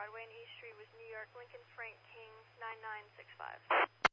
Broadway and East Street was New York, Lincoln Frank King 9965.